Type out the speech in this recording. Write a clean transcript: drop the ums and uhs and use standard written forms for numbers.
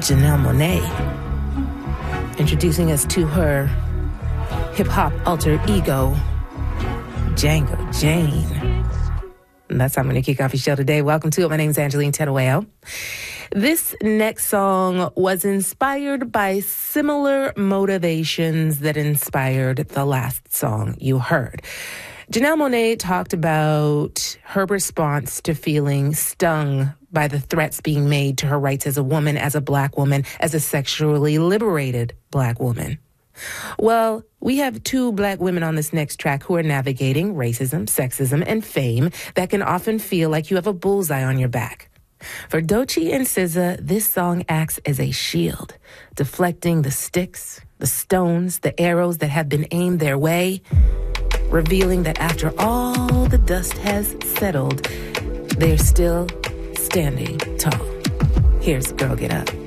Janelle Monáe, introducing us to her hip-hop alter ego, Django Jane. And that's how I'm going to kick off your show today. Welcome to it. My name is Angeline Teruel. This next song was inspired by similar motivations that inspired the last song you heard. Janelle Monáe talked about her response to feeling stung by the threats being made to her rights as a woman, as a Black woman, as a sexually liberated Black woman. Well, we have two Black women on this next track who are navigating racism, sexism, and fame that can often feel like you have a bullseye on your back. For Doechii and SZA, this song acts as a shield, deflecting the sticks, the stones, the arrows that have been aimed their way, revealing that after all the dust has settled, they're still standing tall. Here's Girl Get Up.